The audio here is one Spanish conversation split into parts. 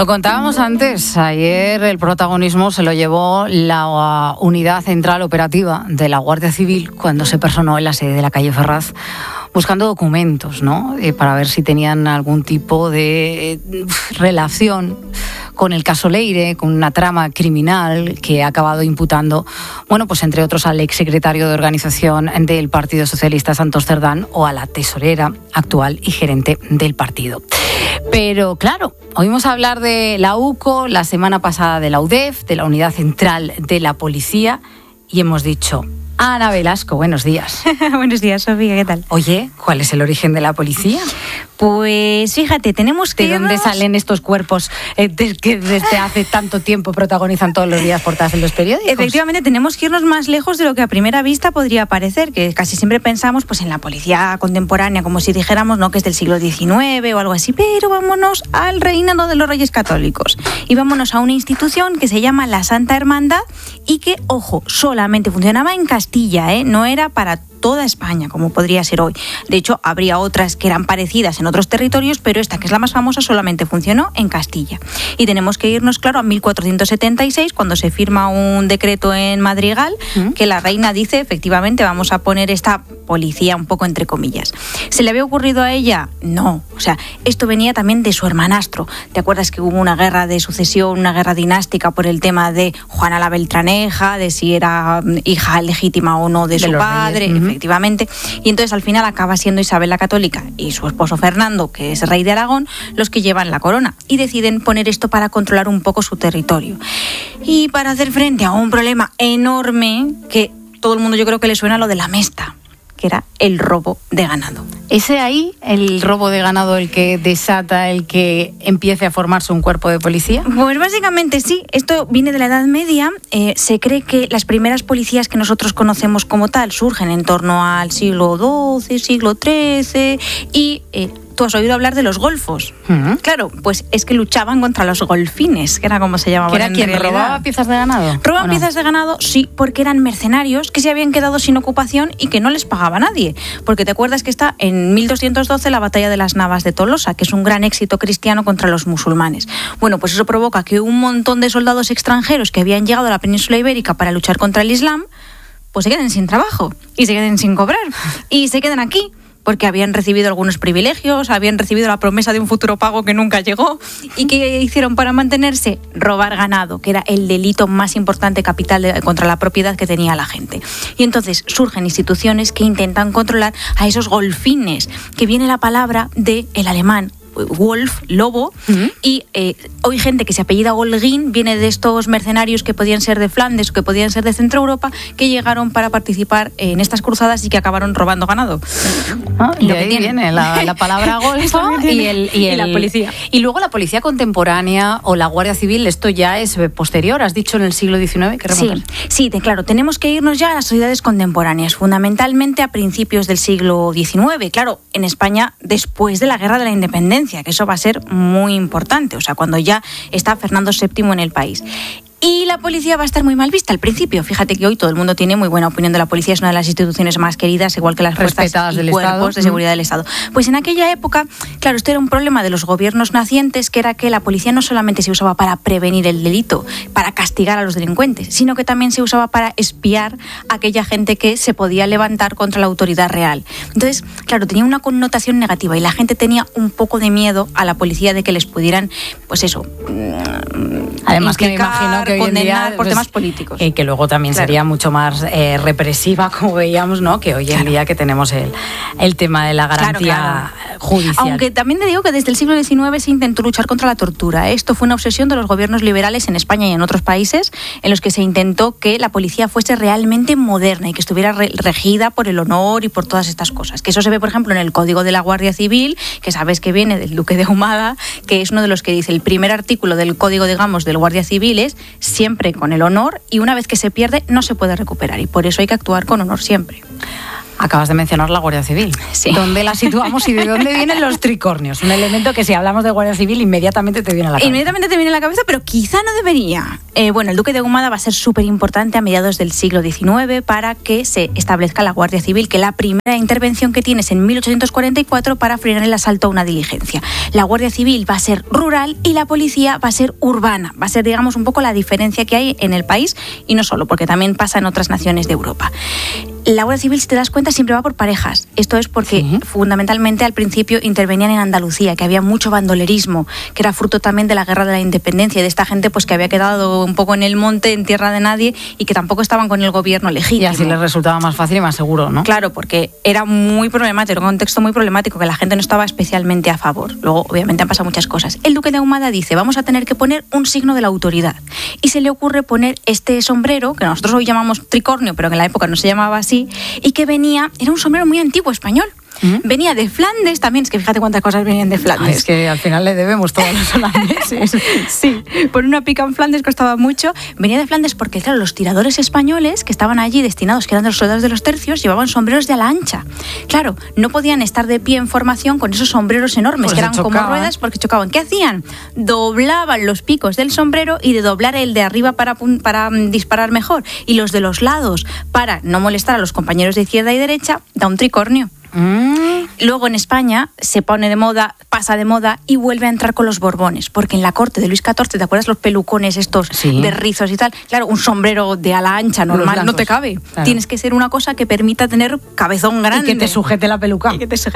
Lo contábamos antes, ayer el protagonismo se lo llevó la Unidad Central Operativa de la Guardia Civil cuando se personó en la sede de la calle Ferraz buscando documentos, ¿no? Para ver si tenían algún tipo de relación con el caso Leire, con una trama criminal que ha acabado imputando, bueno, pues entre otros al exsecretario de organización del Partido Socialista, Santos Cerdán, o a la tesorera actual y gerente del partido. Pero claro, oímos hablar de la UCO, la semana pasada de la UDEF, de la Unidad Central de la Policía, y hemos dicho: Ana Velasco, buenos días. Buenos días, Sofía, ¿qué tal? Oye, ¿cuál es el origen de la policía? Pues fíjate, tenemos que... ¿De dónde salen estos cuerpos que desde hace tanto tiempo protagonizan todos los días portadas en los periódicos? Efectivamente, tenemos que irnos más lejos de lo que a primera vista podría parecer, que casi siempre pensamos pues en la policía contemporánea, como si dijéramos, ¿no?, que es del siglo XIX o algo así, pero vámonos al reinado de los Reyes Católicos y vámonos a una institución que se llama la Santa Hermandad y que, ojo, solamente funcionaba en Castilla, no era para toda España, como podría ser hoy. De hecho, habría otras que eran parecidas en otros territorios, pero esta, que es la más famosa, solamente funcionó en Castilla. Y tenemos que irnos, claro, a 1476, cuando se firma un decreto en Madrigal, que la reina dice, efectivamente, vamos a poner esta policía un poco entre comillas. ¿Se le había ocurrido a ella? No. O sea, esto venía también de su hermanastro. ¿Te acuerdas que hubo una guerra de sucesión, una guerra dinástica por el tema de Juana la Beltraneja, de si era hija legítima o no de su padre? Efectivamente. Y entonces al final acaba siendo Isabel la Católica y su esposo Fernando, que es rey de Aragón, los que llevan la corona y deciden poner esto para controlar un poco su territorio. Y para hacer frente a un problema enorme que todo el mundo, yo creo que le suena, lo de la Mesta, que era el robo de ganado. ¿Ese ahí, el robo de ganado, el que desata el que empiece a formarse un cuerpo de policía? Pues básicamente sí, esto viene de la Edad Media. Se cree que las primeras policías que nosotros conocemos como tal surgen en torno al siglo XII, siglo XIII y... ¿Tú has oído hablar de los golfos? Claro, pues es que luchaban contra los golfines, que era como se llamaban. ¿Que era quien robaba piezas de ganado? ¿Robaban piezas de ganado? Sí, porque eran mercenarios que se habían quedado sin ocupación y que no les pagaba nadie. Porque te acuerdas que está en 1212 la batalla de las Navas de Tolosa, que es un gran éxito cristiano contra los musulmanes. Bueno, pues eso provoca que un montón de soldados extranjeros que habían llegado a la península ibérica para luchar contra el Islam, pues se queden sin trabajo y se queden sin cobrar y se queden aquí, porque habían recibido algunos privilegios, habían recibido la promesa de un futuro pago que nunca llegó. ¿Y qué hicieron para mantenerse? Robar ganado, que era el delito más importante capital contra la propiedad que tenía la gente. Y entonces surgen instituciones que intentan controlar a esos golfines, que viene la palabra del alemán Wolf, lobo, y hoy gente que se apellida Holguín viene de estos mercenarios que podían ser de Flandes o que podían ser de Centro Europa, que llegaron para participar en estas cruzadas y que acabaron robando ganado. Y de ahí viene la palabra golfo y la policía. Y luego la policía contemporánea o la Guardia Civil, esto ya es posterior, has dicho en el siglo XIX. Sí, claro, tenemos que irnos ya a las sociedades contemporáneas, fundamentalmente a principios del siglo XIX. Claro, en España, después de la Guerra de la Independencia, que eso va a ser muy importante, o sea, cuando ya está Fernando VII en el país. Y la policía va a estar muy mal vista al principio. Fíjate que hoy todo el mundo tiene muy buena opinión de la policía, es una de las instituciones más queridas, igual que las fuerzas y cuerpos de seguridad del Estado. Pues en aquella época, claro, esto era un problema de los gobiernos nacientes, que era que la policía no solamente se usaba para prevenir el delito, para castigar a los delincuentes, sino que también se usaba para espiar a aquella gente que se podía levantar contra la autoridad real. Entonces, claro, tenía una connotación negativa y la gente tenía un poco de miedo a la policía de que les pudieran, pues eso, además que me imagino que hoy condenar en día, por temas políticos. Y que luego también sería mucho más represiva, como veíamos, ¿no?, que hoy en día que tenemos el tema de la garantía judicial. Aunque también te digo que desde el siglo XIX se intentó luchar contra la tortura. Esto fue una obsesión de los gobiernos liberales en España y en otros países, en los que se intentó que la policía fuese realmente moderna y que estuviera regida por el honor y por todas estas cosas. Que eso se ve, por ejemplo, en el Código de la Guardia Civil, que sabes que viene del Duque de Ahumada, que es uno de los que dice el primer artículo del Código, digamos, del Guardia Civil es siempre con el honor, y una vez que se pierde no se puede recuperar, y por eso hay que actuar con honor siempre. Acabas de mencionar la Guardia Civil. Sí. ¿Dónde la situamos y de dónde vienen los tricornios? Un elemento que si hablamos de Guardia Civil inmediatamente te viene a la cabeza. Inmediatamente te viene a la cabeza, pero quizá no debería. Bueno, el Duque de Ahumada va a ser súper importante a mediados del siglo XIX para que se establezca la Guardia Civil, que la primera intervención que tienes en 1844 para frenar el asalto a una diligencia. La Guardia Civil va a ser rural y la policía va a ser urbana. Va a ser, digamos, un poco la diferencia que hay en el país, y no solo, porque también pasa en otras naciones de Europa. La Guardia Civil, si te das cuenta, siempre va por parejas. Esto es porque fundamentalmente al principio intervenían en Andalucía, que había mucho bandolerismo, que era fruto también de la Guerra de la Independencia, y de esta gente pues que había quedado un poco en el monte, en tierra de nadie, y que tampoco estaban con el gobierno legítimo. Y así les resultaba más fácil y más seguro, ¿no? Claro, porque era muy problemático, era un contexto muy problemático, que la gente no estaba especialmente a favor. Luego, obviamente, han pasado muchas cosas. El Duque de Ahumada dice, vamos a tener que poner un signo de la autoridad. Y se le ocurre poner este sombrero, que nosotros hoy llamamos tricornio, pero que en la época no se llamaba así, y que era un sombrero muy antiguo español. Venía de Flandes también, es que fíjate cuántas cosas venían de Flandes. Ay, es que al final le debemos todos los holandeses. Sí, por una pica en Flandes costaba mucho. Venía de Flandes porque, claro, los tiradores españoles que estaban allí destinados, que eran de los soldados de los tercios, llevaban sombreros de ala ancha. Claro, no podían estar de pie en formación con esos sombreros enormes, pues que eran como ruedas, porque chocaban. ¿Qué hacían? Doblaban los picos del sombrero y de doblar el de arriba para disparar mejor, y los de los lados para no molestar a los compañeros de izquierda y derecha, da un tricornio. Luego en España se pone de moda, pasa de moda y vuelve a entrar con los Borbones, porque en la corte de Luis XIV, ¿te acuerdas los pelucones estos de rizos y tal? Claro, un sombrero de ala ancha normal no te cabe. Claro. Tienes que ser una cosa que permita tener cabezón grande. Y que te sujete la peluca.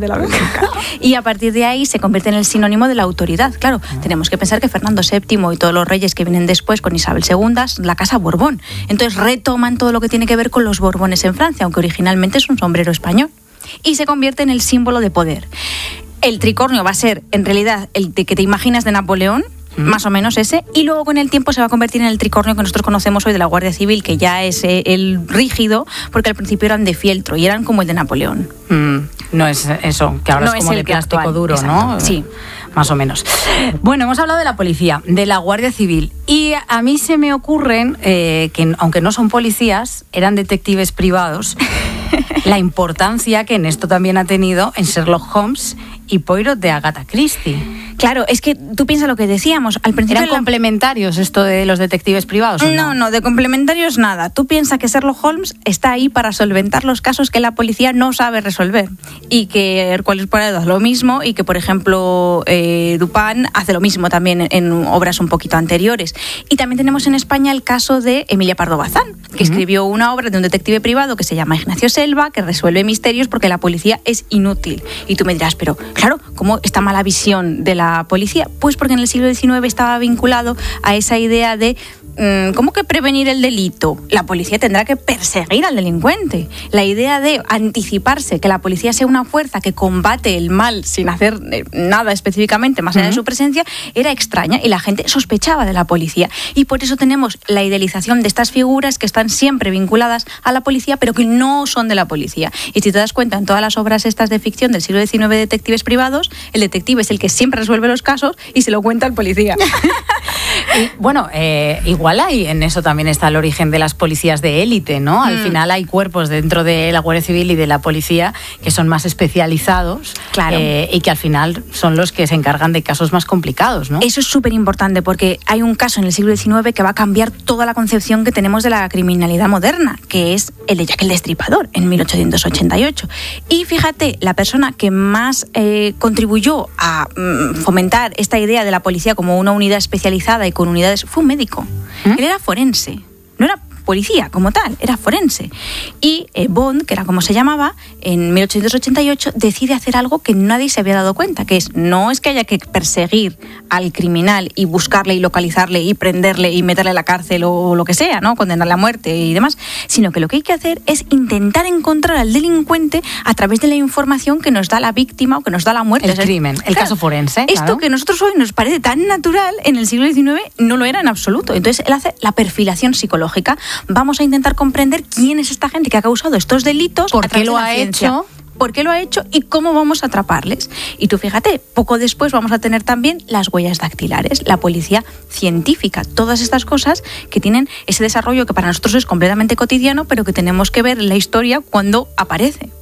Y a partir de ahí se convierte en el sinónimo de la autoridad. Claro, tenemos que pensar que Fernando VII y todos los reyes que vienen después con Isabel II, la casa Borbón. Entonces retoman todo lo que tiene que ver con los Borbones en Francia, aunque originalmente es un sombrero español. Y se convierte en el símbolo de poder. El tricornio va a ser, en realidad, el de que te imaginas de Napoleón, más o menos ese, y luego con el tiempo se va a convertir en el tricornio que nosotros conocemos hoy de la Guardia Civil, que ya es el rígido, porque al principio eran de fieltro y eran como el de Napoleón. No es eso, que ahora no es como de plástico actual, duro, exacto, ¿no? Sí. Más o menos. Bueno, hemos hablado de la policía, de la Guardia Civil, y a mí se me ocurren que, aunque no son policías, eran detectives privados, la importancia que en esto también ha tenido en Sherlock Holmes y Poirot de Agatha Christie. Claro, es que tú piensas lo que decíamos al principio. ¿Eran complementarios esto de los detectives privados? No, de complementarios nada. Tú piensas que Sherlock Holmes está ahí para solventar los casos que la policía no sabe resolver, y que Hércules Poirot hace lo mismo, y que, por ejemplo, Dupin hace lo mismo también en obras un poquito anteriores. Y también tenemos en España el caso de Emilia Pardo Bazán, que escribió una obra de un detective privado que se llama Ignacio Selva, que resuelve misterios porque la policía es inútil. Y tú me dirás, pero claro, ¿cómo esta mala visión de la policía? Pues porque en el siglo XIX estaba vinculado a esa idea de ¿cómo que prevenir el delito? La policía tendrá que perseguir al delincuente. La idea de anticiparse, que la policía sea una fuerza que combate el mal sin hacer nada específicamente más allá de su presencia, era extraña, y la gente sospechaba de la policía. Y por eso tenemos la idealización de estas figuras que están siempre vinculadas a la policía, pero que no son de la policía. Y si te das cuenta, en todas las obras estas de ficción del siglo XIX de detectives privados, el detective es el que siempre resuelve los casos y se lo cuenta al policía. Y, bueno, igual hay, en eso también está el origen de las policías de élite, ¿no? Al final hay cuerpos dentro de la Guardia Civil y de la policía que son más especializados, claro, y que al final son los que se encargan de casos más complicados, ¿no? Eso es súper importante, porque hay un caso en el siglo XIX que va a cambiar toda la concepción que tenemos de la criminalidad moderna, que es el de Jack el Destripador, en 1888. Y fíjate, la persona que más contribuyó a fomentar esta idea de la policía como una unidad especializada y con unidades fue un médico. Él era forense, no era policía como tal, era forense. Y Bond, que era como se llamaba, en 1888 decide hacer algo que nadie se había dado cuenta, que no es que haya que perseguir al criminal y buscarle y localizarle y prenderle y meterle a la cárcel o lo que sea, ¿no? Condenarle a muerte y demás, sino que lo que hay que hacer es intentar encontrar al delincuente a través de la información que nos da la víctima o que nos da la muerte. El crimen, el caso forense. Esto claro, que a nosotros hoy nos parece tan natural, en el siglo XIX no lo era en absoluto. Entonces él hace la perfilación psicológica. Vamos a intentar comprender quién es esta gente que ha causado estos delitos, por qué lo ha hecho, por qué lo ha hecho y cómo vamos a atraparles. Y tú fíjate, poco después vamos a tener también las huellas dactilares, la policía científica, todas estas cosas que tienen ese desarrollo que para nosotros es completamente cotidiano, pero que tenemos que ver en la historia cuando aparece.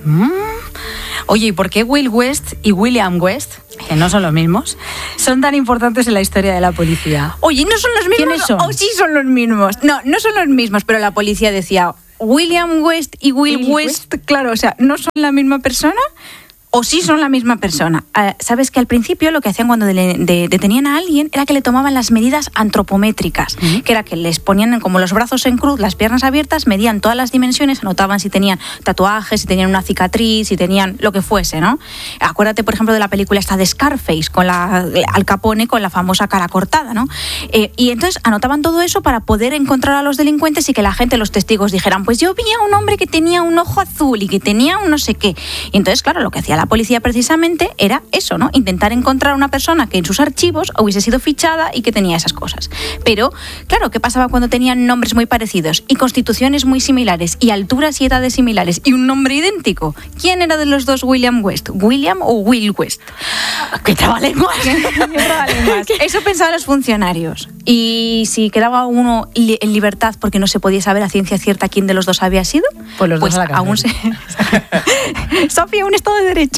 Oye, ¿y por qué Will West y William West, que no son los mismos, son tan importantes en la historia de la policía? Oye, ¿no son los mismos? ¿Quiénes son? ¿O sí son los mismos? No, no son los mismos, pero la policía decía William West y Will West, claro, o sea, ¿no son la misma persona? ¿O sí son la misma persona? Sabes que al principio lo que hacían cuando detenían a alguien era que le tomaban las medidas antropométricas, que era que les ponían como los brazos en cruz, las piernas abiertas, medían todas las dimensiones, anotaban si tenían tatuajes, si tenían una cicatriz, si tenían lo que fuese, ¿no? Acuérdate, por ejemplo, de la película esta de Scarface, con Al Capone con la famosa cara cortada, ¿no? Y entonces anotaban todo eso para poder encontrar a los delincuentes y que la gente, los testigos, dijeran, pues yo vi a un hombre que tenía un ojo azul y que tenía un no sé qué. Y entonces, claro, lo que hacía la policía precisamente era eso, ¿no? Intentar encontrar una persona que en sus archivos hubiese sido fichada y que tenía esas cosas. Pero, claro, ¿qué pasaba cuando tenían nombres muy parecidos y constituciones muy similares y alturas y edades similares y un nombre idéntico? ¿Quién era de los dos William West? ¿William o Will West? ¡Qué trabalenguas! Eso pensaban los funcionarios. Y si quedaba uno en libertad porque no se podía saber a ciencia cierta quién de los dos había sido, pues los dos a la cárcel. Aún Sofía, un Estado de Derecho.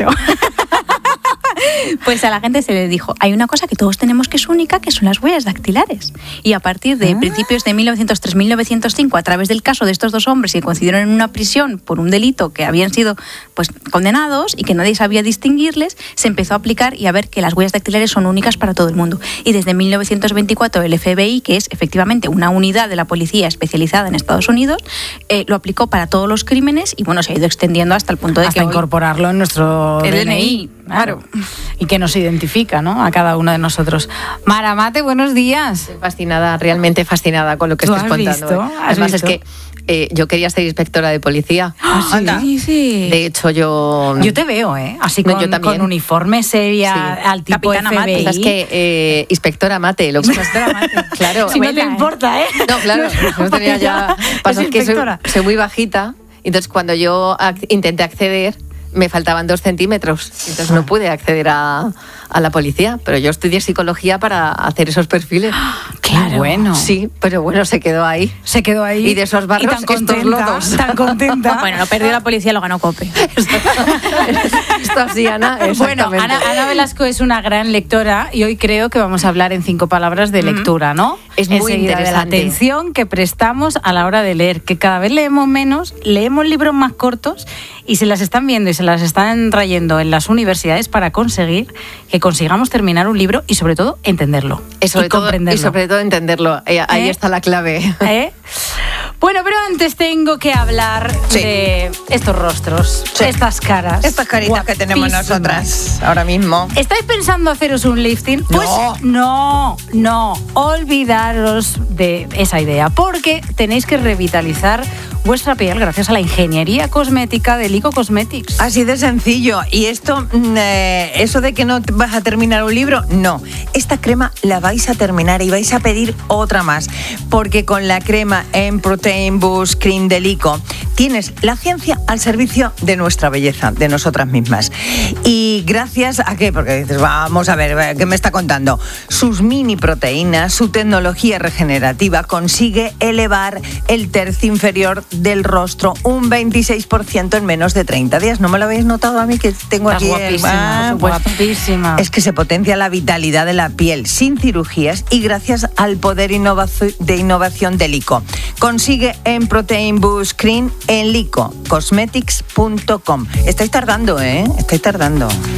Pues a la gente se le dijo, hay una cosa que todos tenemos que es única, que son las huellas dactilares. Y a partir de principios de 1903-1905, a través del caso de estos dos hombres que coincidieron en una prisión por un delito que habían sido pues condenados y que nadie sabía distinguirles, se empezó a aplicar y a ver que las huellas dactilares son únicas para todo el mundo. Y desde 1924 el FBI, que es efectivamente una unidad de la policía especializada en Estados Unidos, lo aplicó para todos los crímenes y bueno, se ha ido extendiendo hasta el punto de hasta que incorporarlo en nuestro DNI. Claro. Y que nos identifica, ¿no? A cada uno de nosotros. Mara Mate, buenos días. Estoy fascinada, realmente fascinada con lo que estás contando. Además es que yo quería ser inspectora de policía. Sí. De hecho, yo te veo, así con uniforme seria, al tipo Capitana FBI. Mate. Es que inspectora Mate. Inspectora Mate. Claro. Si no te importa, ¿eh? No, claro. No tenía ya... Pasa es que soy muy bajita. Entonces, cuando yo intenté acceder, me faltaban 2 centímetros. Entonces no pude acceder a la policía. Pero yo estudié psicología para hacer esos perfiles. Claro. Bueno. Sí, pero bueno, se quedó ahí. Y de esos barros, estos lodos. Tan contenta. Bueno, lo perdió la policía, lo ganó COPE. Esto así, Ana. Bueno, Ana Velasco es una gran lectora y hoy creo que vamos a hablar en 5 palabras de lectura, ¿no? Es muy interesante. De la atención que prestamos a la hora de leer, que cada vez leemos menos, leemos libros más cortos y se las están viendo y se las están trayendo en las universidades para conseguir que consigamos terminar un libro y sobre todo entenderlo y comprenderlo. Y sobre todo entenderlo. Ahí está la clave. Bueno, pero antes tengo que hablar de estos rostros, estas caras. Estas caritas que tenemos nosotras ahora mismo. ¿Estáis pensando haceros un lifting? Pues no, olvidaros de esa idea, porque tenéis que revitalizar vuestra piel gracias a la ingeniería cosmética de Lyko Cosmetics. Así de sencillo. Y esto, eso de que no vas a terminar un libro, no. Esta crema la vais a terminar y vais a pedir otra más, porque con la crema en Protein Boost Cream de Lyko tienes la ciencia al servicio de nuestra belleza, de nosotras mismas. Y gracias a qué, porque dices, vamos a ver, ¿qué me está contando? Sus mini proteínas, su tecnología regenerativa consigue elevar el tercio inferior del rostro un 26% en menos de 30 días. ¿No me lo habéis notado a mí que tengo Estás aquí? guapísima. Es que se potencia la vitalidad de la piel sin cirugías y gracias al poder de innovación de Lyko. Consigue en Protein Boost Cream en LykoCosmetics.com. Estáis tardando, Estáis tardando.